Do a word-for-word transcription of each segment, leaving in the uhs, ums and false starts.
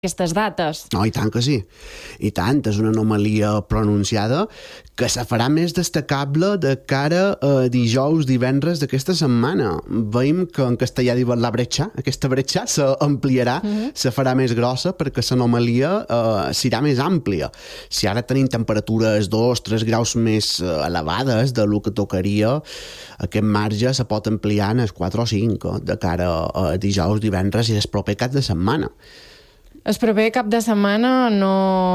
aquestes dates. No, i tant que sí. I tant, és una anomalia pronunciada que se farà més destacable de cara a dijous, divendres d'aquesta setmana. Veiem que en castellà diuen la bretxa, aquesta bretxa s'ampliarà, uh-huh. se farà més grossa perquè l'anomalia eh, serà més àmplia. Si ara tenim temperatures dos tres graus més eh, elevades de lo que tocaria, aquest marge se pot ampliar en els quatre o cinc eh, de cara a dijous, divendres i el proper cap de setmana. El proper cap de setmana no,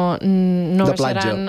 no de baixaran...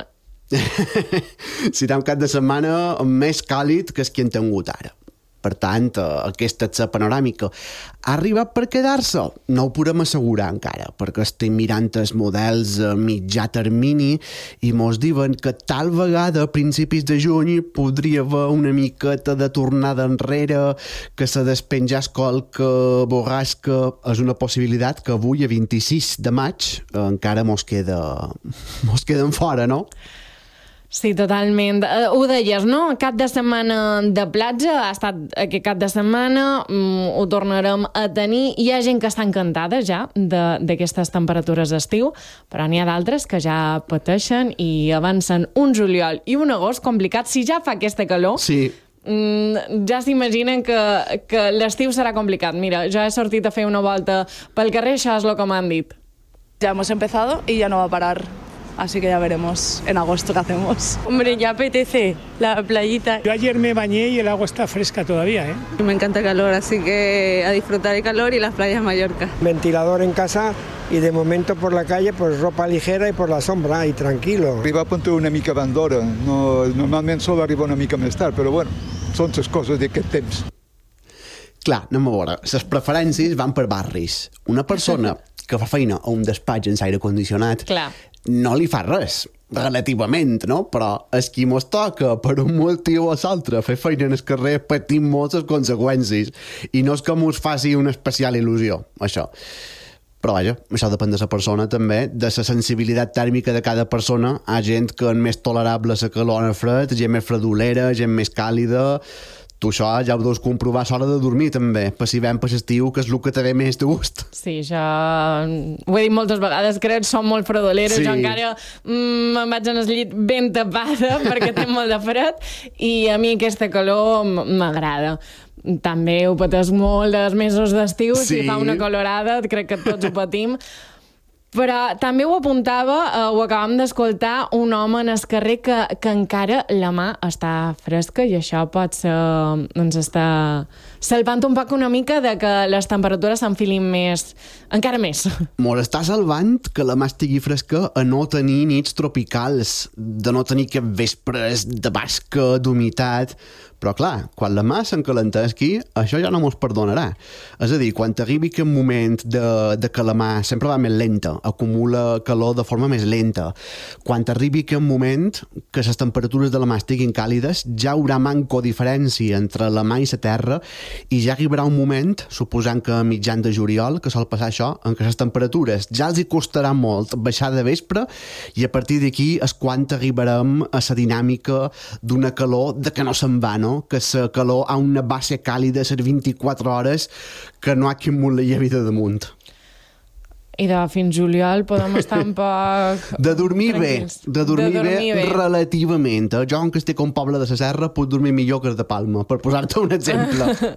Serà un cap de setmana més càlid que el que hem tingut ara. Per tant, aquesta és la panoràmica. Ha arribat per quedar-se? No ho podem assegurar encara, perquè estem mirant els models a mitjà termini i mos diuen que tal vegada a principis de juny podria haver una miqueta de tornada enrere, que se despenjàs qualque borrasca. És una possibilitat que avui, a vint-i-sis de maig, encara mos queda mos queden fora, no? Sí, totalment. Uh, ho deies, no? Cap de setmana de platja, ha estat aquest cap de setmana, um, ho tornarem a tenir. Hi ha gent que està encantada ja d'aquestes temperatures d'estiu, però n'hi ha d'altres que ja pateixen i avancen un juliol i un agost complicat. Si ja fa aquesta calor... Sí. Mm, ja s'imaginen que, que l'estiu serà complicat. Mira, jo he sortit a fer una volta pel carrer, això és el que m'han dit. Ya hemos empezado y ya no va a parar. Así que ya veremos en agosto qué hacemos. Hombre, ya apetece la playita. Yo ayer me bañé y el agua está fresca todavía, ¿eh? Me encanta el calor, así que a disfrutar el calor y las playas de Mallorca. Ventilador en casa y de momento por la calle pues ropa ligera y por la sombra y tranquilo. Arriba a punto una mica abans d'hora. No, normalment sol arribar una mica més tard, però bueno, són les coses d'aquest temps. Clar, anem a veure. Les preferències van per barris. Una persona que fa feina a un despatx en aire condicionat Clar. no li fa res, relativament, no? Però és qui mos toca per un motiu o l'altre fer feina en el carrer patim moltes conseqüències i no és que mos faci una especial il·lusió, això. Però vaja, això depèn de la persona també, de la sensibilitat tèrmica de cada persona. Hi ha gent que és més tolerable a la calor en el fred, gent més fredolera, gent més càlida. Tu això ja ho deus comprovar a l'hora de dormir també, per si vam per l'estiu, que és el que te ve més de gust. Sí, jo ho he dit moltes vegades, crec, som molt fredoleres, sí. Jo encara mm, me'n vaig en el llit ben tapada perquè tinc molt de fred i a mi aquesta calor m'agrada. També ho pateix molt dels mesos d'estiu, sí. Si fa una calorada, crec que tots ho patim. Però també ho apuntava, eh, ho acabam d'escoltar, un home en el carrer que, que encara la mà està fresca i això pot ser, doncs està salvant un poc una mica de que les temperatures s'enfilin més, encara més. Mos està salvant que la mà estigui fresca a no tenir nits tropicals, de no tenir que vespres de basca, d'humitat. Però clar, quan la mà s'encalentesqui, això ja no mos perdonarà. És a dir, quan t'arribi aquest moment de, de que la mà sempre va més lenta, acumula calor de forma més lenta, quan t'arribi aquest moment que les temperatures de la mà estiguin càlides, ja hi haurà manco diferència entre la mà i la terra i ja arribarà un moment, suposant que a mitjan de juliol, que sol passar això, en què les temperatures ja els hi costarà molt baixar de vespre i a partir d'aquí és quan arribarem a la dinàmica d'una calor de que no se'n va, no? Que la calor a una base càlida a les vint-i-quatre hores que no ha qui molt la llevi de damunt. I de fins juliol podem estar un poc... De dormir tranquils. bé, de dormir, de dormir bé, bé relativament. Eh? Jo, que estic a un poble de la serra, puc dormir millor que de Palma, per posar-te un exemple.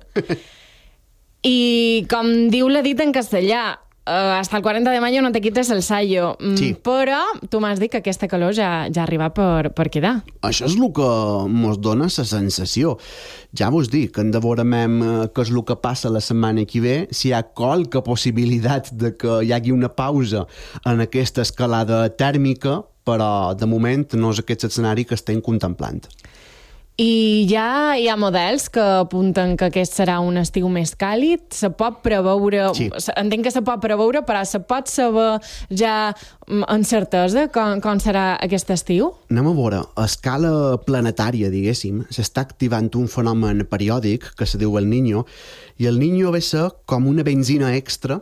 I com diu la dita en castellà, Uh, hasta el quaranta de mayo no te quites el sayo. Sí. Però tu m'has dit que aquesta calor ja, ja ha arribat per, per quedar. Això és el que mos dona la sensació. Ja vos dic, que en devorem què és el que passa la setmana que ve, si hi ha qualque possibilitat de que hi hagi una pausa en aquesta escalada tèrmica, però de moment no és aquest escenari que estem contemplant. I ja hi ha models que apunten que aquest serà un estiu més càlid. Se pot preveure... Sí. Entenc que se pot preveure, però se pot saber ja amb certesa com, com serà aquest estiu? Anem a veure. A escala planetària, diguéssim, s'està activant un fenomen periòdic que se diu el Niño, i el Niño ve a ser com una benzina extra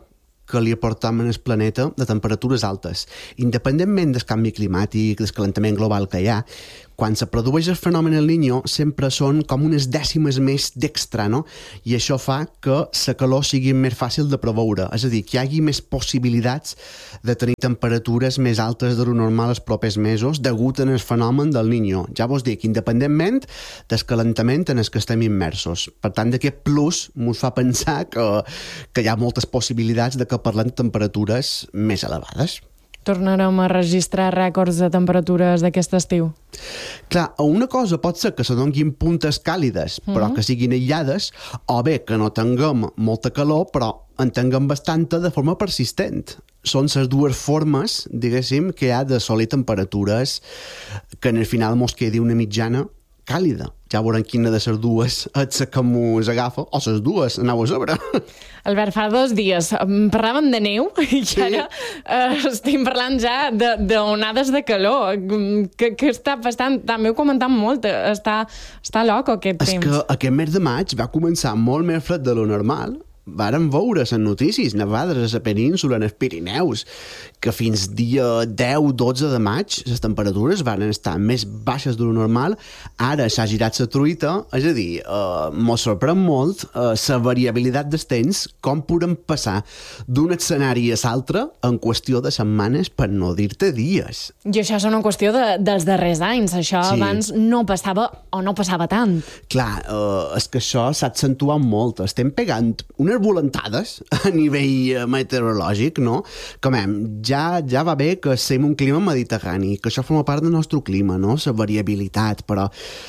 que li aportam en el planeta de temperatures altes. Independentment del canvi climàtic, del escalantament global que hi ha, quan se produeix el fenomen El Niño sempre són com unes dècimes més d'extra, no? I això fa que la calor sigui més fàcil de preveure, és a dir, que hi hagi més possibilitats de tenir temperatures més altes de lo normal els propers mesos degut en el fenomen del Niño. Ja vos dic, independentment del escalantament en el que estem immersos. Per tant, aquest plus ens fa pensar que, que hi ha moltes possibilitats de que parlem de temperatures més elevades. Tornarem a registrar rècords de temperatures d'aquest estiu. Clar, una cosa pot ser que se donguin puntes càlides, però mm-hmm. que siguin aïllades, o bé que no tinguem molta calor, però en tinguem bastanta de forma persistent. Són les dues formes, diguéssim, que hi ha d'assolir temperatures que en el final mos quedi una mitjana càlida. Ja veurem quina de les dues és la que mos agafa, o les dues, aneu a sobre. Albert, fa dos dies parlàvem de neu i sí. ara eh, estem parlant ja d'onades de, de calor, que, que està bastant, també ho comentam molt, està, està loco aquest És temps. És que aquest mes de maig va començar molt més fred de lo normal. Varen veure les notícies, nevades a la península, en els Pirineus, que fins dia deu dotze de maig les temperatures van estar més baixes de lo normal. Ara s'ha girat la truita, és a dir, eh, mos sorprèn molt eh, la variabilitat dels temps, com podem passar d'un escenari a l'altre en qüestió de setmanes, per no dir-te dies. I això és una qüestió de, dels darrers anys, això sí. abans no passava o no passava tant. Clar, eh, és que això s'ha accentuat molt, estem pegant unes volantades a nivell meteorològic, no? Com hem, ja, ja va bé que siguem un clima mediterrani, que això forma part del nostre clima, no? La variabilitat, però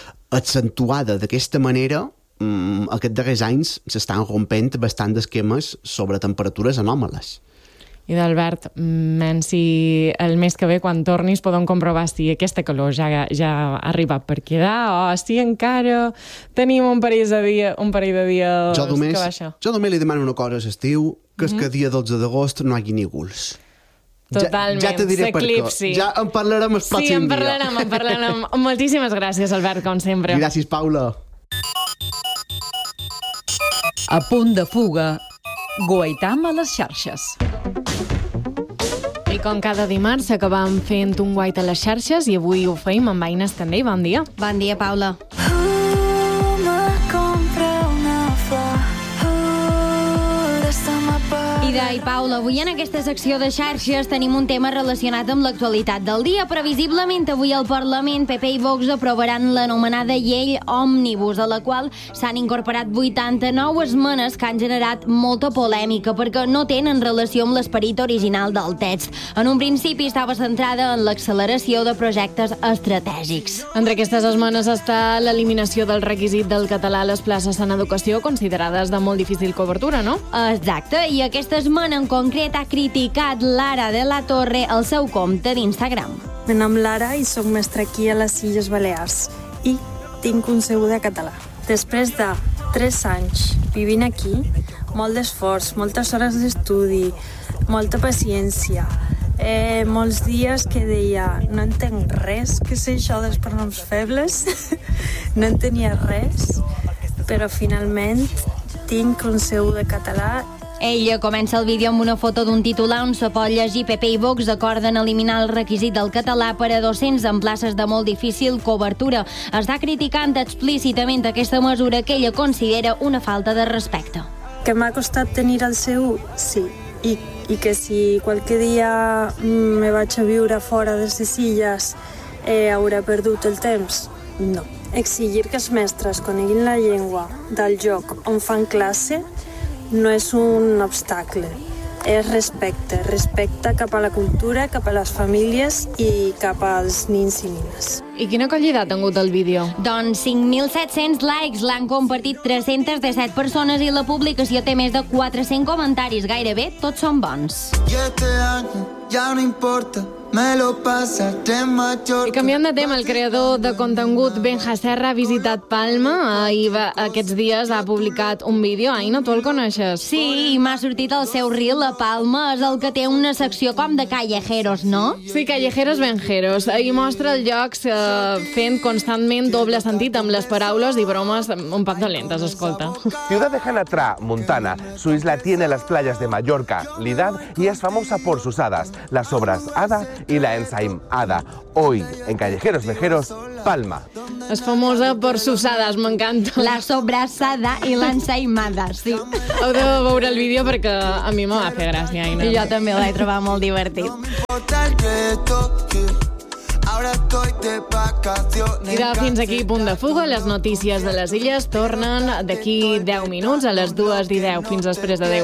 accentuada d'aquesta manera, mmm, aquests darrers anys s'estan rompent bastant d'esquemes sobre temperatures anòmales. I d'Albert, menys el mes que ve, quan tornis, podem comprovar si aquesta calor ja, ja ha arribat per quedar o si encara tenim un parell de, dia, un parell de dies jo només, que baixa. Jo només li demano una cosa a l'estiu, que és mm-hmm. que dia dotze d'agost no hi hagi nígols. Totalment, ja, ja te diré per què. Ja en parlarem el pròxim dia. Sí, en parlarem, dia. en parlarem. Moltíssimes gràcies, Albert, com sempre. Gràcies, Paula. A punt de fuga, Guaitam a les xarxes. I com cada dimarts acabam fent un guait a les xarxes i avui ho feim amb Aina Escandell. Bon dia. Bon dia, Paula. Ida i Paula, avui en aquesta secció de xarxes tenim un tema relacionat amb l'actualitat del dia. Previsiblement, avui al Parlament, P P i Vox aprovaran l'anomenada llei Òmnibus, a la qual s'han incorporat vuitanta-nou esmenes que han generat molta polèmica perquè no tenen relació amb l'esperit original del text. En un principi estava centrada en l'acceleració de projectes estratègics. Entre aquestes esmenes està l'eliminació del requisit del català a les places en educació, considerades de molt difícil cobertura, no? Exacte, i aquesta esmena en concret ha criticat Lara de la Torre al seu compte d'Instagram. Me nom Lara i soc mestra aquí a les Illes Balears i tinc un C U de català. Després de tres anys vivint aquí, molt d'esforç, moltes hores d'estudi, molta paciència, eh, molts dies que deia no entenc res, què és això dels pronoms febles, no entenia res, però finalment tinc un C U de català. Ella comença el vídeo amb una foto d'un titular on se pot llegir P P i Vox acorden eliminar el requisit del català per a docents en places de molt difícil cobertura. Està criticant explícitament aquesta mesura que ella considera una falta de respecte. Que m'ha costat tenir el C U? Sí. I, i que si qualque dia me vaig a viure fora de les illes eh, hauré perdut el temps? No. Exigir que els mestres coneguin la llengua del lloc on fan classe no és un obstacle, és respecte, respecte cap a la cultura, cap a les famílies i cap als nins i nines. I quina acollida ha tingut el vídeo? Doncs cinc mil set-cents likes, l'han compartit tres-centes disset persones i la publicació té més de quatre-cents comentaris, gairebé tots són bons. I este any ja no importa I canviant de tema, el creador de contingut Benja Serra ha visitat Palma i va, aquests dies ha publicat un vídeo. Aina, tu el coneixes? Sí, i m'ha sortit el seu reel a Palma, és el que té una secció com de callejeros, no? Sí, callejeros benjeros. I mostra els llocs eh, fent constantment doble sentit amb les paraules i bromes un poc dolentes, escolta. Ciudad de Janatra, Montana. Su isla tiene las playas de Mallorca, Lidad y es famosa por sus hadas, las obras Hada y la ensaïmada. Hoy, en Callejeros Vejeros, Palma. És famosa per sus hades, m'encanta. La sobrassada i l'ensaïmada, sí. Heu de veure el vídeo perquè a mi me va fer gràcia, Aina. I jo també l'he trobat molt divertit. I de fins aquí Punt de Fuga. Les notícies de les illes tornen d'aquí deu minuts, a les dues i deu. Fins després de deu.